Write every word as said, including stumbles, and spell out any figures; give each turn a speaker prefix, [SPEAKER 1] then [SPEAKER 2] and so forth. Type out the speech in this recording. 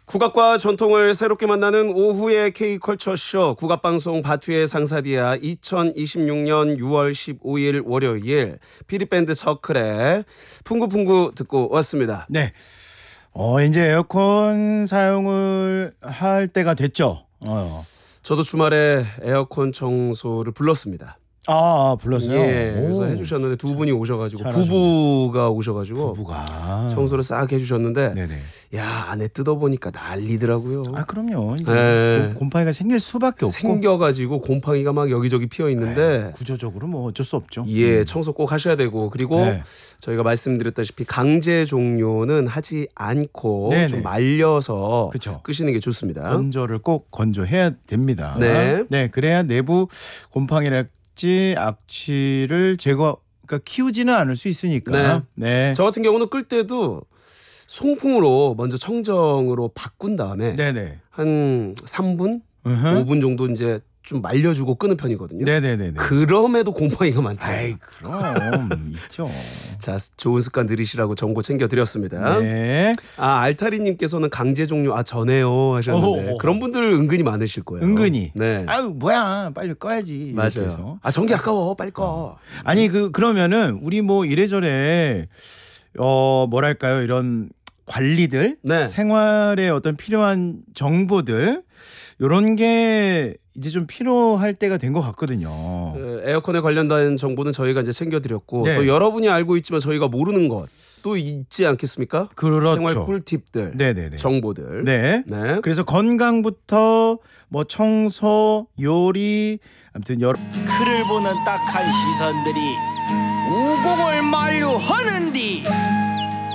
[SPEAKER 1] 국악과 전통을 새롭게 만나는 오후의 K컬처쇼 국악방송 바투의 상사디아 이천이십육 년 유월 십오일 월요일 피리밴드 저클의 풍구풍구 듣고 왔습니다.
[SPEAKER 2] 네. 어, 이제 에어컨 사용을 할 때가 됐죠. 어.
[SPEAKER 1] 저도 주말에 에어컨 청소를 불렀습니다.
[SPEAKER 2] 아, 불렀어요?
[SPEAKER 1] 예, 그래서
[SPEAKER 2] 오.
[SPEAKER 1] 해주셨는데 두 분이 오셔가지고
[SPEAKER 2] 잘하셨네.
[SPEAKER 1] 부부가 오셔가지고
[SPEAKER 2] 부부가
[SPEAKER 1] 청소를 싹 해주셨는데
[SPEAKER 2] 네네.
[SPEAKER 1] 야 안에 뜯어보니까 난리더라고요.
[SPEAKER 2] 아, 그럼요. 이제
[SPEAKER 1] 네.
[SPEAKER 2] 곰- 곰팡이가 생길 수밖에 없고
[SPEAKER 1] 생겨가지고 곰팡이가 막 여기저기 피어 있는데
[SPEAKER 2] 에이, 구조적으로 뭐 어쩔 수 없죠.
[SPEAKER 1] 예,
[SPEAKER 2] 음.
[SPEAKER 1] 청소 꼭 하셔야 되고 그리고
[SPEAKER 2] 네.
[SPEAKER 1] 저희가 말씀드렸다시피 강제 종료는 하지 않고
[SPEAKER 2] 네네.
[SPEAKER 1] 좀 말려서
[SPEAKER 2] 그쵸.
[SPEAKER 1] 끄시는 게 좋습니다.
[SPEAKER 2] 건조를 꼭 건조해야 됩니다.
[SPEAKER 1] 네.
[SPEAKER 2] 네, 그래야 내부 곰팡이랄지 악취를 제거, 그러니까 키우지는 않을 수 있으니까. 네.
[SPEAKER 1] 저 같은 경우는 끌 때도 송풍으로 먼저 청정으로 바꾼 다음에
[SPEAKER 2] 네네.
[SPEAKER 1] 한 삼 분,
[SPEAKER 2] 으흠.
[SPEAKER 1] 오 분 정도 이제 좀 말려주고 끄는 편이거든요.
[SPEAKER 2] 네네네.
[SPEAKER 1] 그럼에도 곰팡이가 많대요.
[SPEAKER 2] 아이, 그럼 있죠.
[SPEAKER 1] 자, 좋은 습관 들이시라고 정보 챙겨드렸습니다.
[SPEAKER 2] 네.
[SPEAKER 1] 아, 알타리님께서는 강제 종료 아 전에요 하셨는데
[SPEAKER 2] 어허허.
[SPEAKER 1] 그런 분들 은근히 많으실 거예요.
[SPEAKER 2] 은근히.
[SPEAKER 1] 네.
[SPEAKER 2] 아유, 뭐야, 빨리 꺼야지. 이렇게 해서.
[SPEAKER 1] 맞아요. 아 전기 아까워 빨리 꺼.
[SPEAKER 2] 아니 그 그러면은 우리 뭐 이래저래 어 뭐랄까요, 이런 관리들,
[SPEAKER 1] 네.
[SPEAKER 2] 생활에 어떤 필요한 정보들 요런 게 이제 좀 필요할 때가 된 것 같거든요.
[SPEAKER 1] 그 에어컨에 관련된 정보는 저희가 이제 챙겨드렸고
[SPEAKER 2] 네.
[SPEAKER 1] 또 여러분이 알고 있지만 저희가 모르는 것 또 있지 않겠습니까?
[SPEAKER 2] 그렇죠.
[SPEAKER 1] 생활 꿀팁들,
[SPEAKER 2] 네네네.
[SPEAKER 1] 정보들.
[SPEAKER 2] 네.
[SPEAKER 1] 네.
[SPEAKER 2] 그래서 건강부터 뭐 청소, 요리, 아무튼 여러
[SPEAKER 3] 그를 보는 딱한 시선들이 우공을 만류하는디